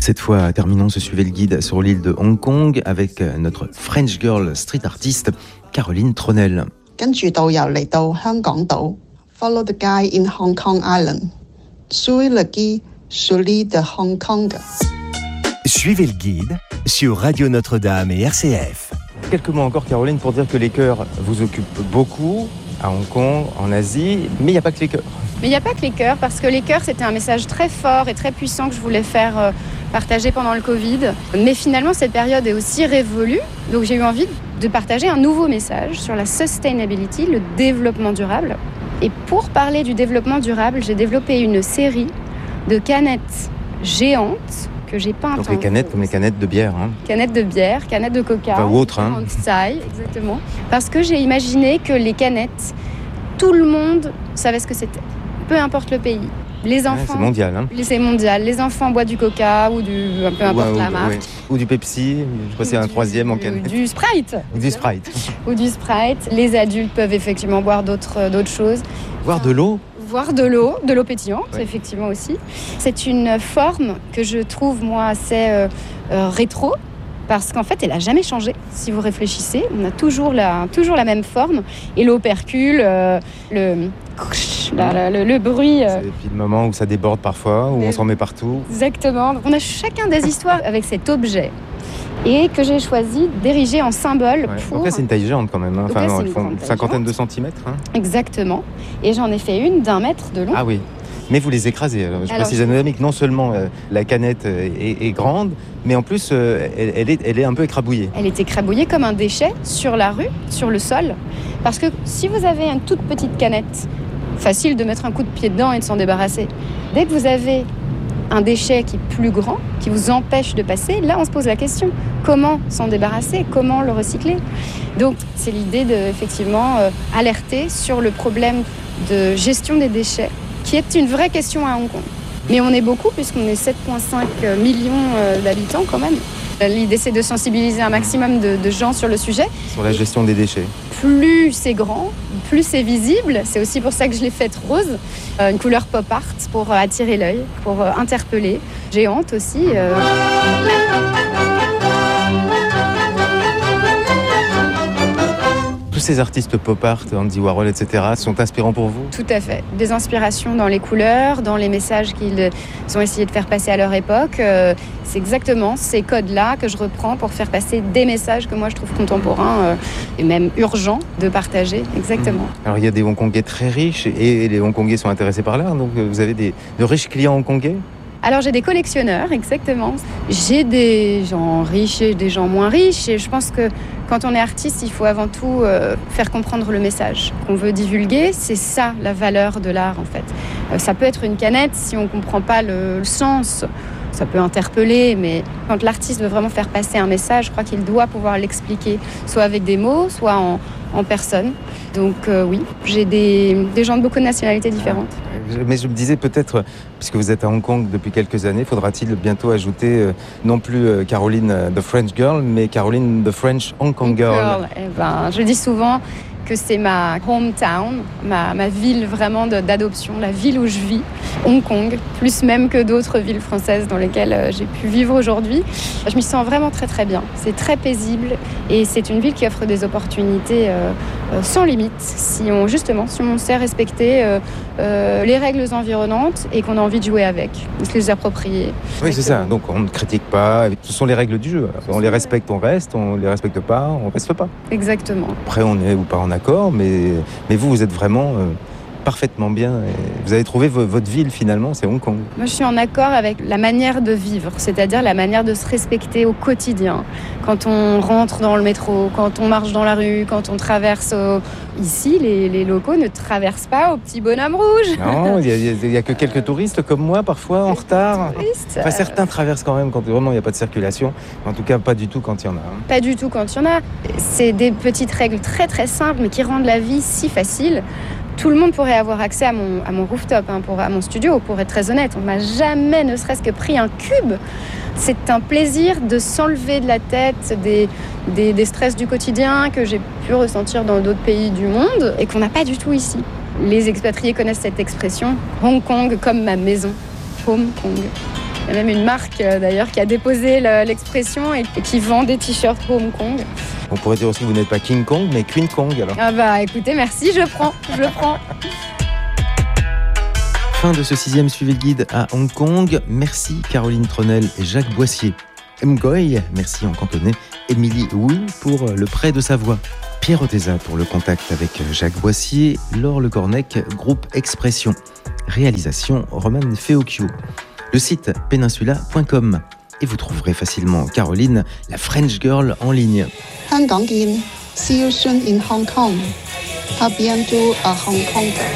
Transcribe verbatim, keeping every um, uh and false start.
Cette fois, terminons ce Suivez le guide sur l'île de Hong Kong avec notre French girl street artiste Caroline Tronel. 跟住導遊嚟到香港島 ，Follow the guide in Hong Kong Island, Suivez le guide sur l'île de Hong Kong. Suivez le guide sur Radio Notre-Dame et R C F. Quelques mots encore, Caroline, pour dire que les chœurs vous occupent beaucoup à Hong Kong, en Asie, mais il n'y a pas que les chœurs. Mais il n'y a pas que les chœurs, parce que les chœurs, c'était un message très fort et très puissant que je voulais faire euh, partager pendant le Covid. Mais finalement, cette période est aussi révolue, donc j'ai eu envie de partager un nouveau message sur la sustainability, le développement durable. Et pour parler du développement durable, j'ai développé une série de canettes géantes que j'ai peintes. Donc les canettes comme les canettes de bière. Hein. Canettes de bière, canettes de coca. Enfin, ou autre. Hein. Taille, exactement. Parce que j'ai imaginé que les canettes, tout le monde savait ce que c'était. Peu importe le pays. Les enfants. Ouais, c'est mondial. Hein. C'est mondial. Les enfants boivent du coca ou du. Peu importe ou, la ou, marque. Ouais. Ou du Pepsi. Je crois que c'est un troisième en canette. Ou du Sprite. Ou du Sprite. Ou du Sprite. Les adultes peuvent effectivement boire d'autres, d'autres choses. Boire de l'eau. Voire de l'eau, de l'eau pétillante, ouais. Effectivement aussi. C'est une forme que je trouve, moi, assez euh, euh, rétro, parce qu'en fait, elle n'a jamais changé. Si vous réfléchissez, on a toujours la, toujours la même forme. Et l'eau percule, euh, le, la, la, le, le bruit. Euh... Et puis le moment où ça déborde parfois, où Mais... on s'en met partout. Exactement. On a chacun des histoires avec cet objet. Et que j'ai choisi d'ériger en symbole ouais. pour... Donc là, c'est une taille géante quand même. Hein. Enfin, là, non, une ils font une cinquantaine de centimètres. Hein. Exactement. Et j'en ai fait une d'un mètre de long. Ah oui. Mais vous les écrasez. Alors, je Alors, précise à nos amis que non seulement euh, la canette est, est grande, mais en plus, euh, elle, elle, est, elle est un peu écrabouillée. Elle est écrabouillée comme un déchet sur la rue, sur le sol. Parce que si vous avez une toute petite canette, facile de mettre un coup de pied dedans et de s'en débarrasser. Dès que vous avez un déchet qui est plus grand, qui vous empêche de passer, là on se pose la question, comment s'en débarrasser, comment le recycler? Donc c'est l'idée de effectivement euh, alerter sur le problème de gestion des déchets, qui est une vraie question à Hong Kong. Mais on est beaucoup, puisqu'on est sept virgule cinq millions euh, d'habitants quand même. L'idée c'est de sensibiliser un maximum de, de gens sur le sujet. Sur la gestion des déchets. Plus c'est grand, plus c'est visible. C'est aussi pour ça que je l'ai faite rose. Euh, une couleur pop art pour euh, attirer l'œil, pour euh, interpeller. Géante aussi. Euh... Tous ces artistes pop art, Andy Warhol, et cetera, sont inspirants pour vous? Tout à fait. Des inspirations dans les couleurs, dans les messages qu'ils ont essayé de faire passer à leur époque. Euh, c'est exactement ces codes-là que je reprends pour faire passer des messages que moi je trouve contemporains euh, et même urgents de partager. Exactement. Alors il y a des Hongkongais très riches et les Hongkongais sont intéressés par l'art, donc vous avez des, de riches clients hongkongais? Alors j'ai des collectionneurs, exactement. J'ai des gens riches et des gens moins riches. Et je pense que quand on est artiste, il faut avant tout euh, faire comprendre le message qu'on veut divulguer. C'est ça la valeur de l'art en fait. Euh, ça peut être une canette, si on ne comprend pas le, le sens, ça peut interpeller. Mais quand l'artiste veut vraiment faire passer un message, je crois qu'il doit pouvoir l'expliquer, soit avec des mots, soit en, en personne. Donc euh, oui, j'ai des, des gens de beaucoup de nationalités différentes. Mais je me disais peut-être, puisque vous êtes à Hong Kong depuis quelques années, faudra-t-il bientôt ajouter euh, non plus euh, Caroline euh, the French Girl, mais Caroline the French Hong Kong Girl. Girl. Eh ben, je dis souvent que c'est ma hometown, ma, ma ville vraiment de, d'adoption, la ville où je vis, Hong Kong, plus même que d'autres villes françaises dans lesquelles euh, j'ai pu vivre aujourd'hui. Je m'y sens vraiment très très bien. C'est très paisible et c'est une ville qui offre des opportunités euh, euh, sans limite si on justement si on sait respecter euh, euh, les règles environnantes et qu'on a envie de jouer avec, de se les approprier. Oui, c'est ça. Donc on ne critique pas. Ce sont les règles du jeu. On les respecte, on reste. On les respecte pas, on reste pas. Exactement. Après, on est ou pas en accord, mais mais vous, vous êtes vraiment euh, parfaitement bien. Et vous avez trouvé v- votre ville finalement, c'est Hong Kong. Moi, je suis en accord avec la manière de vivre, c'est-à-dire la manière de se respecter au quotidien. Quand on rentre dans le métro, quand on marche dans la rue, quand on traverse au... Ici, les, les locaux ne traversent pas au petit bonhomme rouge. Non, il n'y a, a que quelques touristes comme moi, parfois en retard. Touristes, enfin, certains traversent quand même quand vraiment il n'y a pas de circulation. En tout cas, pas du tout quand il y en a. Hein. Pas du tout quand il y en a. C'est des petites règles très très simples, mais qui rendent la vie si facile. Tout le monde pourrait avoir accès à mon, à mon rooftop, hein, pour, à mon studio, pour être très honnête. On m'a jamais ne serait-ce que pris un cube. C'est un plaisir de s'enlever de la tête des, des, des stress du quotidien que j'ai pu ressentir dans d'autres pays du monde et qu'on n'a pas du tout ici. Les expatriés connaissent cette expression, Hong Kong comme ma maison. Hong Kong. Il y a même une marque euh, d'ailleurs qui a déposé le, l'expression et, et qui vend des t-shirts pour Hong Kong. On pourrait dire aussi que vous n'êtes pas King Kong, mais Queen Kong alors. Ah bah écoutez, merci, je prends, je prends. Fin de ce sixième Suivez le Guide à Hong Kong. Merci Caroline Tronel et Jacques Boissier. Mgoy, merci en cantonais. Émilie Oui pour le prêt de sa voix. Pierre Oteza pour le contact avec Jacques Boissier. Laure Le Cornec, groupe Expression. Réalisation Roman Feocchio. Le site peninsula point com. Et vous trouverez facilement Caroline, la French Girl, en ligne. 香港見 See you soon in Hong Kong. À bientôt à Hong Kong.